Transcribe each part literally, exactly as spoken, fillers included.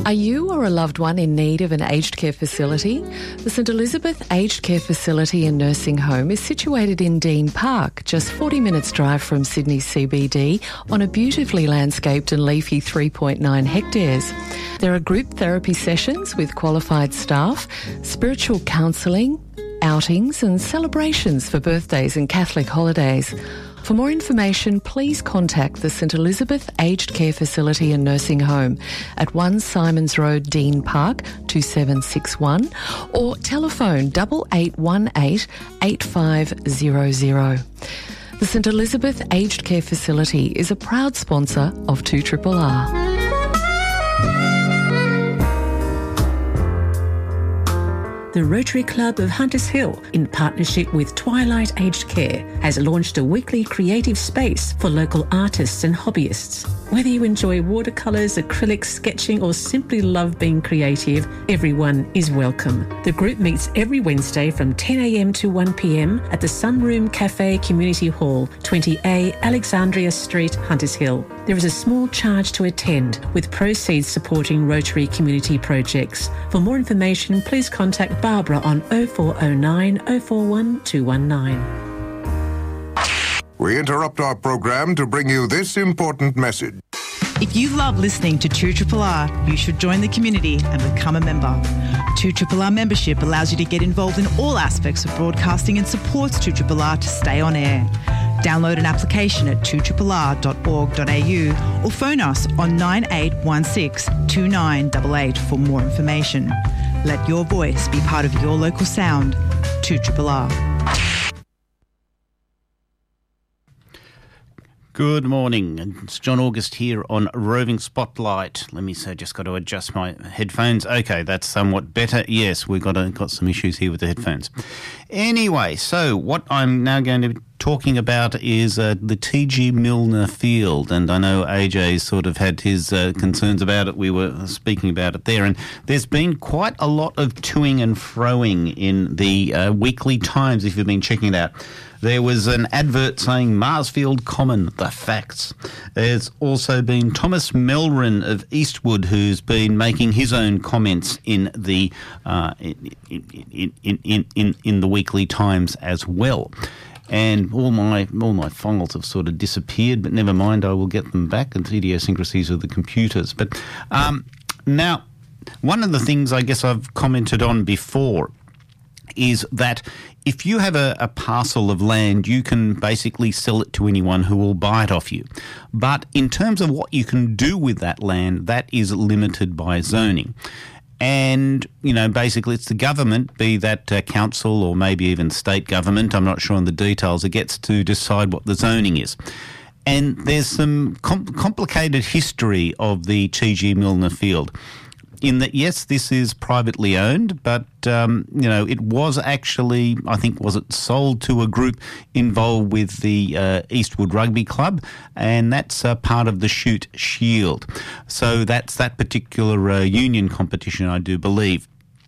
Are you or a loved one in need of an aged care facility? The St Elizabeth Aged Care Facility and Nursing Home is situated in Dean Park, just forty minutes drive from Sydney C B D, on a beautifully landscaped and leafy three point nine hectares. There are group therapy sessions with qualified staff, spiritual counselling, outings and celebrations for birthdays and Catholic holidays. For more information, please contact the St Elizabeth Aged Care Facility and Nursing Home at one Simons Road, Dean Park, two seven six one, or telephone eight eight one eight, eight five zero zero. The St Elizabeth Aged Care Facility is a proud sponsor of two R R R. The Rotary Club of Hunters Hill, in partnership with Twilight Aged Care, has launched a weekly creative space for local artists and hobbyists. Whether you enjoy watercolours, acrylics, sketching or simply love being creative, everyone is welcome. The group meets every Wednesday from ten a m to one p m at the Sunroom Cafe Community Hall, twenty A Alexandria Street, Hunters Hill. There is a small charge to attend, with proceeds supporting Rotary community projects. For more information, please contact Barbara on oh four oh nine, oh four one, two one nine. We interrupt our program to bring you this important message. If you love listening to two R R R, you should join the community and become a member. two R R R membership allows you to get involved in all aspects of broadcasting and supports two R R R to stay on air. Download an application at two R R R dot org dot a u or phone us on nine eight one six, two nine eight eight for more information. Let your voice be part of your local sound. two R R R. Good morning. It's John August here on Roving Spotlight. Let me say, just got to adjust my headphones. Okay, that's somewhat better. Yes, we've got, a, got some issues here with the headphones. Anyway, so what I'm now going to be talking about is uh, the T G Milner Field, and I know A J sort of had his uh, concerns about it. We were speaking about it there, and there's been quite a lot of toing and froing in the uh, Weekly Times, if you've been checking it out. There was an advert saying Marsfield Common, the facts. There's also been Thomas Melrin of Eastwood, who's been making his own comments in the uh, in, in, in, in, in, in the Weekly Times as well. And all my all my files have sort of disappeared, but never mind, I will get them back. It's idiosyncrasies of the computers. But um, now, one of the things I guess I've commented on before is that if you have a, a parcel of land, you can basically sell it to anyone who will buy it off you. But in terms of what you can do with that land, that is limited by zoning. And, you know, basically it's the government, be that uh, council or maybe even state government, I'm not sure on the details, it gets to decide what the zoning is. And there's some com- complicated history of the T G Milner Field, in that, yes, this is privately owned, but, um, you know, it was actually, I think, was it sold to a group involved with the uh, Eastwood Rugby Club, and that's uh, part of the Shute Shield. So that's that particular uh, union competition, I do believe.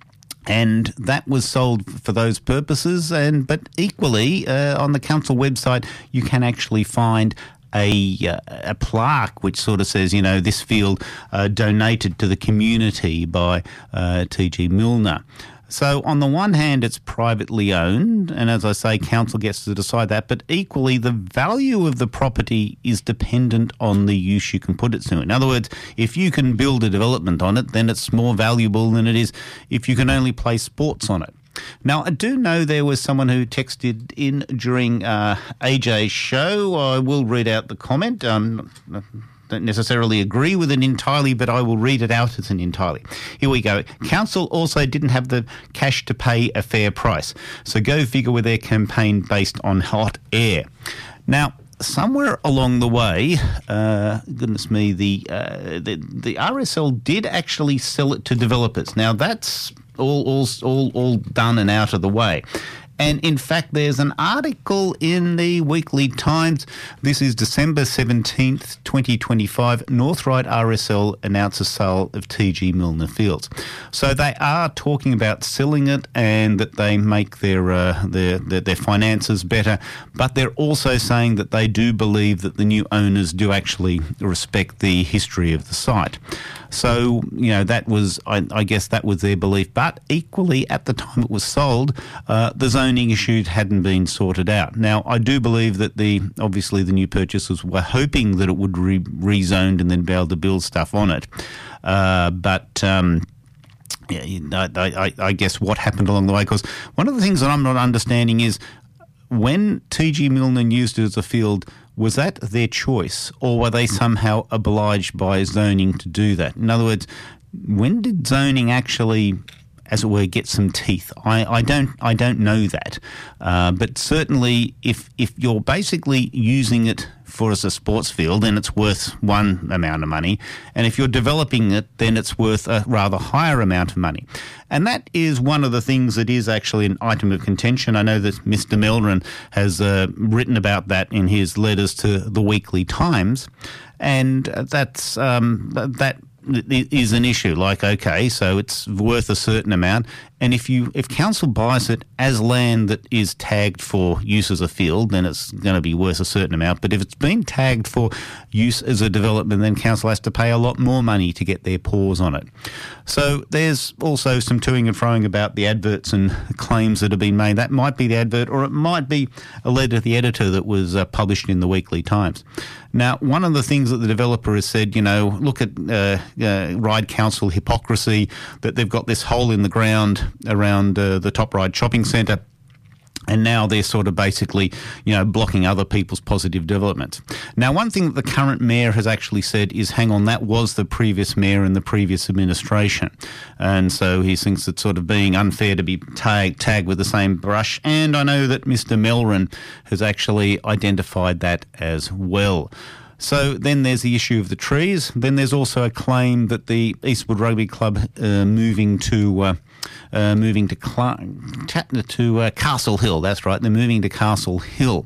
And that was sold for those purposes, and but equally, uh, on the council website, you can actually find A, uh, a plaque which sort of says, you know, this field uh, donated to the community by uh, T G Milner. So on the one hand, it's privately owned, and as I say, council gets to decide that, but equally the value of the property is dependent on the use you can put it to. In other words, if you can build a development on it, then it's more valuable than it is if you can only play sports on it. Now, I do know there was someone who texted in during uh, A J's show. I will read out the comment. Um, don't necessarily agree with it entirely, but I will read it out as an entirely. Here we go. Council also didn't have the cash to pay a fair price, so go figure with their campaign based on hot air. Now, somewhere along the way, uh, goodness me, the, uh, the the R S L did actually sell it to developers. Now, that's all all all all done and out of the way. And in fact, there's an article in the Weekly Times. This is December seventeenth, twenty twenty-five. Northride R S L announces sale of T G Milner Fields. So they are talking about selling it and that they make their, uh, their, their, their finances better. But they're also saying that they do believe that the new owners do actually respect the history of the site. So, you know, that was, I, I guess that was their belief. But equally, at the time it was sold, uh, the zoning issues hadn't been sorted out. Now, I do believe that the, obviously the new purchasers were hoping that it would re- rezoned and then be able to build stuff on it. Uh, but... Um, Yeah, I, I, I guess what happened along the way, because one of the things that I'm not understanding is when T G Milner used it as a field, was that their choice or were they somehow obliged by zoning to do that? In other words, when did zoning actually, as it were, get some teeth? I, I don't I don't know that. Uh, but certainly if if you're basically using it for as a sports field, then it's worth one amount of money. And if you're developing it, then it's worth a rather higher amount of money. And that is one of the things that is actually an item of contention. I know that Mister Milner has uh, written about that in his letters to the Weekly Times. And that's um, that is an issue. Like, okay, so it's worth a certain amount, and if you if council buys it as land that is tagged for use as a field, then it's going to be worth a certain amount. But if it's been tagged for use as a development, then council has to pay a lot more money to get their paws on it. So there's also some toing and froing about the adverts and claims that have been made. That might be the advert, or it might be a letter to the editor that was uh, published in the Weekly Times. Now, one of the things that the developer has said, you know, look at uh, uh, Ryde Council hypocrisy, that they've got this hole in the ground around uh, the Top Ryde shopping centre, and now they're sort of basically, you know, blocking other people's positive developments. Now, one thing that the current mayor has actually said is, hang on, that was the previous mayor and the previous administration. And so he thinks it's sort of being unfair to be tag, tagged with the same brush. And I know that Mister Melron has actually identified that as well. So then there's the issue of the trees. Then there's also a claim that the Eastwood Rugby Club uh, moving to uh, uh, moving to Cl- to uh, Castle Hill. That's right, they're moving to Castle Hill.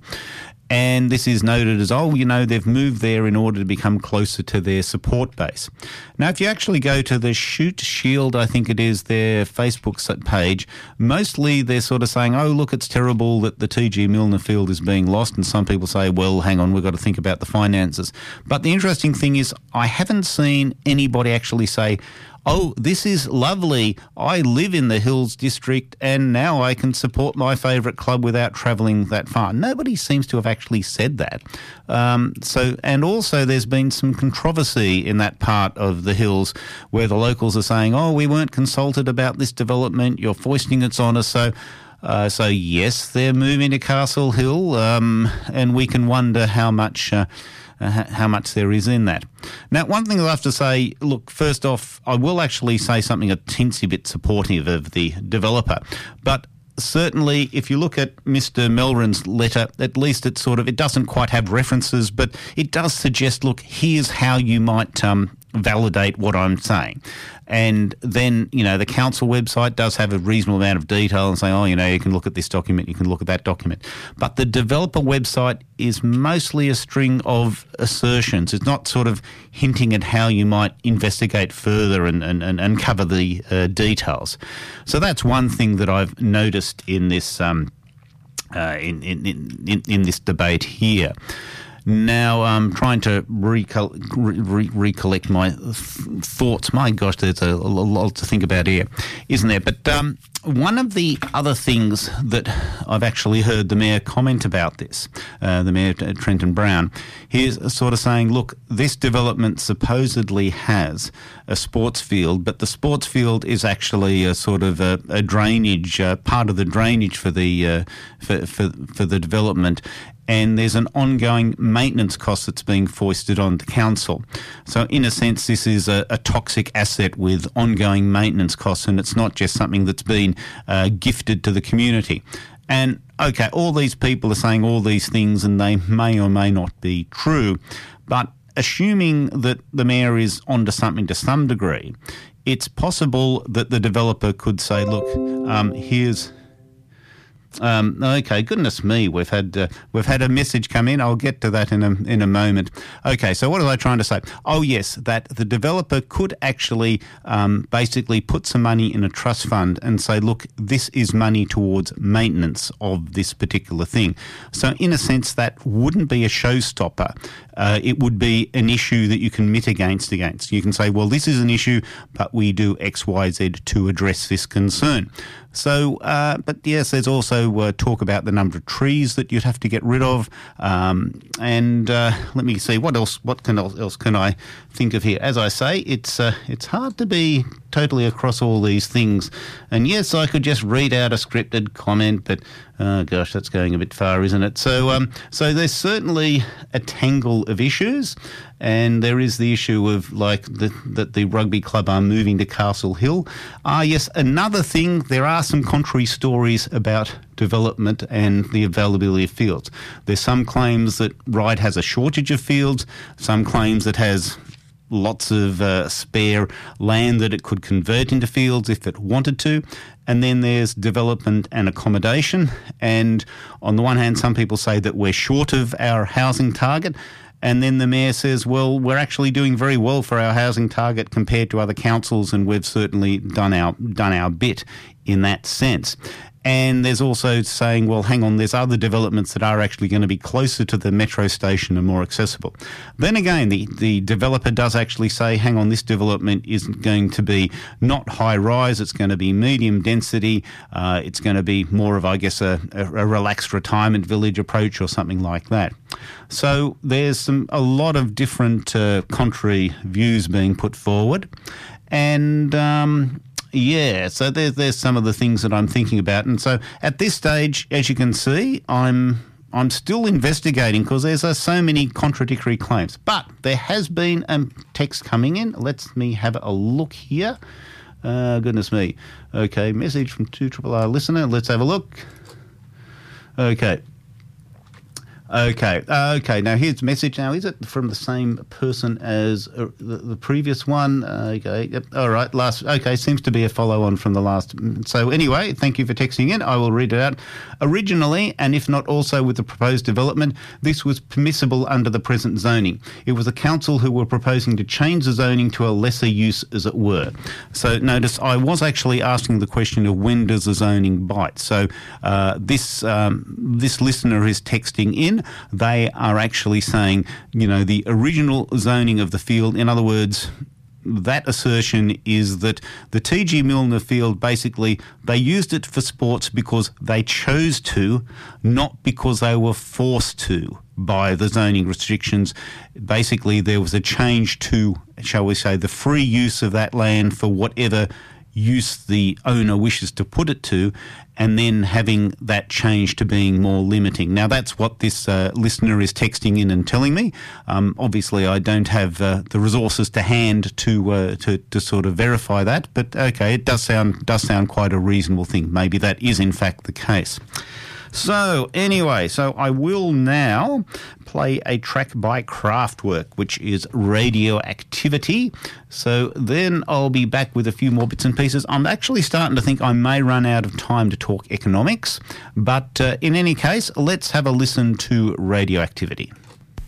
And this is noted as, oh, you know, they've moved there in order to become closer to their support base. Now, if you actually go to the Shoot Shield, I think it is, their Facebook page, mostly they're sort of saying, oh, look, it's terrible that the T G Milner field is being lost. And some people say, well, hang on, we've got to think about the finances. But the interesting thing is, I haven't seen anybody actually say, oh, this is lovely. I live in the Hills District and now I can support my favourite club without travelling that far. Nobody seems to have actually said that. Um, so, and also there's been some controversy in that part of the Hills where the locals are saying, oh, we weren't consulted about this development, you're foisting it on us. So, uh, so yes, they're moving to Castle Hill, um, and we can wonder how much... Uh, Uh, how much there is in that. Now, one thing I have to say, look, first off, I will actually say something a teensy bit supportive of the developer, but certainly if you look at Mister Melron's letter, at least it sort of, it doesn't quite have references, but it does suggest, look, here's how you might um, validate what I'm saying. And then, you know, the council website does have a reasonable amount of detail and say, oh, you know, you can look at this document, you can look at that document. But the developer website is mostly a string of assertions. It's not sort of hinting at how you might investigate further and, and, and uncover the uh, details. So that's one thing that I've noticed in this um, uh, in, in, in, in this debate here. Now, I'm trying to recol- re- recollect my th- thoughts. My gosh, there's a, a lot to think about here, isn't there? But um, one of the other things that I've actually heard the Mayor comment about this, uh, the Mayor, Trenton Brown, he's sort of saying, look, this development supposedly has a sports field, but the sports field is actually a sort of a, a drainage, uh, part of the drainage for the, uh, for, for, for the development. And there's an ongoing maintenance cost that's being foisted on the council. So in a sense, this is a, a toxic asset with ongoing maintenance costs, and it's not just something that's been uh, gifted to the community. And, okay, all these people are saying all these things, and they may or may not be true, but assuming that the mayor is onto something to some degree, it's possible that the developer could say, look, um, here's... Um, okay, goodness me, we've had uh, we've had a message come in. I'll get to that in a in a moment. Okay, so what was I trying to say? Oh yes, that the developer could actually um, basically put some money in a trust fund and say, look, this is money towards maintenance of this particular thing. So in a sense, that wouldn't be a showstopper uh, it would be an issue that you can mitigate against. You can say, well, this is an issue, but we do X, Y, Z to address this concern. So, uh, but yes, there's also uh, talk about the number of trees that you'd have to get rid of. Um, and uh, let me see, what else What can else can I think of here? As I say, it's uh, it's hard to be totally across all these things. And yes, I could just read out a scripted comment, but oh gosh, that's going a bit far, isn't it? So, um, so there's certainly a tangle of issues. And there is the issue of, like, the, that the rugby club are moving to Castle Hill. Ah, yes, another thing, there are some contrary stories about development and the availability of fields. There's some claims that Ryde has a shortage of fields, some claims it has lots of uh, spare land that it could convert into fields if it wanted to. And then there's development and accommodation. And on the one hand, some people say that we're short of our housing target. And then the Mayor says, well, we're actually doing very well for our housing target compared to other councils, and we've certainly done our done our bit in that sense. And there's also saying, well, hang on, there's other developments that are actually going to be closer to the metro station and more accessible. Then again, the, the developer does actually say, hang on, this development isn't going to be not high rise, it's going to be medium density, uh, it's going to be more of, I guess, a, a, a relaxed retirement village approach or something like that. So there's some a lot of different uh, contrary views being put forward. And Um, Yeah, so there's there's some of the things that I'm thinking about, and so at this stage, as you can see, I'm I'm still investigating because there's uh, so many contradictory claims. But there has been a text coming in. Let me have a look here. Uh, goodness me. Okay, message from two R R R listener. Let's have a look. Okay. Okay, uh, okay. Now here's the message. Now, is it from the same person as uh, the, the previous one? Uh, okay, yep. All right. Last. Okay, seems to be a follow-on from the last. So anyway, thank you for texting in. I will read it out. Originally, and if not also with the proposed development, this was permissible under the present zoning. It was the council who were proposing to change the zoning to a lesser use, as it were. So notice I was actually asking the question of when does the zoning bite. So uh, this um, this listener is texting in. They are actually saying, you know, the original zoning of the field, in other words, that assertion is that the T G Milner field, basically, they used it for sports because they chose to, not because they were forced to by the zoning restrictions. Basically, there was a change to, shall we say, the free use of that land for whatever use the owner wishes to put it to, and then having that change to being more limiting. Now, that's what this uh, listener is texting in and telling me. Um, obviously, I don't have uh, the resources to hand to, uh, to to sort of verify that, but okay, it does sound does sound quite a reasonable thing. Maybe that is in fact the case. So anyway, so I will now play a track by Kraftwerk, which is Radioactivity. So then I'll be back with a few more bits and pieces. I'm actually starting to think I may run out of time to talk economics, but uh, in any case, let's have a listen to Radioactivity.